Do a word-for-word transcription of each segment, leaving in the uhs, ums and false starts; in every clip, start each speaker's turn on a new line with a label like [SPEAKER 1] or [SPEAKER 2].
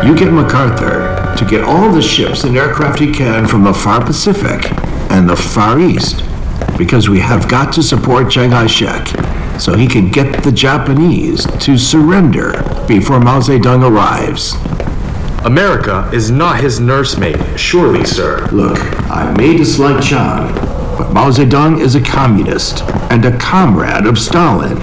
[SPEAKER 1] You get MacArthur to get all the ships and aircraft he can from the far Pacific and the Far East, because we have got to support Chiang Kai-shek so he can get the Japanese to surrender before Mao Zedong arrives.
[SPEAKER 2] America is not his nursemaid, surely, sir.
[SPEAKER 1] Look, I may dislike Chiang, but Mao Zedong is a communist and a comrade of Stalin.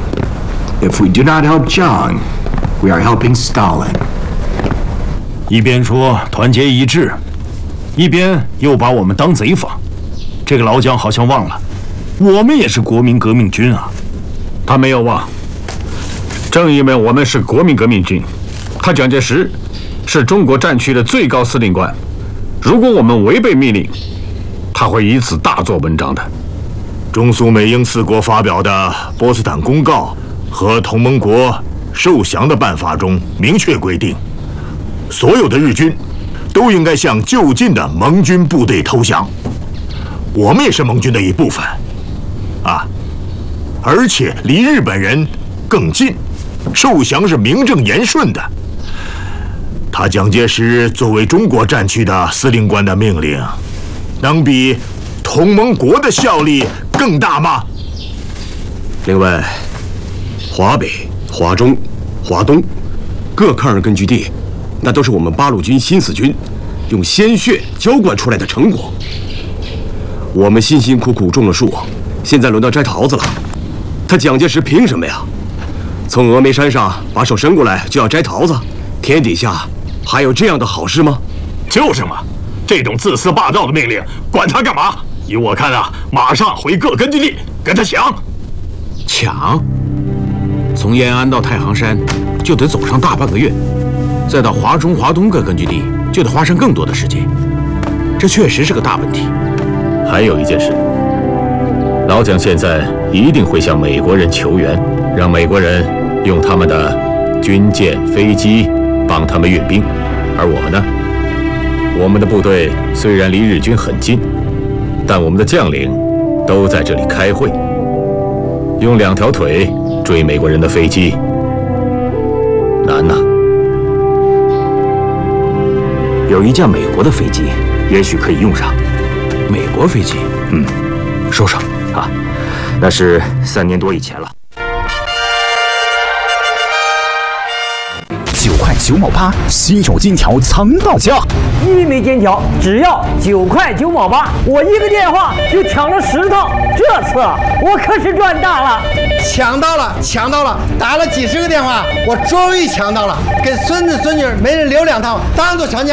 [SPEAKER 1] If we do not help Chiang, we are helping Stalin.
[SPEAKER 3] 一边说团结一致，一边又把我们当贼仿。这个老蒋好像忘了，我们也是国民革命军啊。
[SPEAKER 4] 他没有忘，正因为我们是国民革命军，他蒋介石是中国战区的最高司令官。如果我们违背命令，他会以此大做文章的。
[SPEAKER 5] 中苏美英四国发表的《波茨坦公告》和同盟国受降的办法中明确规定，所有的日军都应该向就近的盟军部队投降。我们也是盟军的一部分，啊，而且离日本人更近，受降是名正言顺的。他蒋介石作为中国战区的司令官的命令，能比同盟国的效力更大吗？
[SPEAKER 6] 另外，华北、华中、华东各抗日根据地，那都是我们八路军新四军用鲜血浇灌出来的成果。我们辛辛苦苦种了树，现在轮到摘桃子了。他蒋介石凭什么呀？从峨眉山上把手伸过来就要摘桃子？天底下还有这样的好事吗？
[SPEAKER 3] 就是嘛，这种自私霸道的命令，管他干嘛？依我看啊，马上回各根据地跟他抢。
[SPEAKER 7] 抢？从延安到太行山就得走上大半个月，再到华中、华东各根据地就得花上更多的时间，这确实是个大问题。
[SPEAKER 8] 还有一件事，老蒋现在一定会向美国人求援，让美国人用他们的军舰、飞机帮他们运兵，而我们呢，我们的部队虽然离日军很近，但我们的将领都在这里开会，用两条腿追美国人的飞机难呐。
[SPEAKER 9] 有一架美国的飞机，也许可以用上。
[SPEAKER 7] 美国飞机？
[SPEAKER 9] 嗯，
[SPEAKER 7] 说说
[SPEAKER 9] 啊，那是三年多以前了。
[SPEAKER 10] 九块九毛八，新手金条藏到家，
[SPEAKER 11] 一枚金条只要九块九毛八，我一个电话就抢了十套，这次我可是赚大了！
[SPEAKER 12] 抢到了，抢到了，打了几十个电话，我终于抢到了，给孙子孙女每人留两套，当做强将。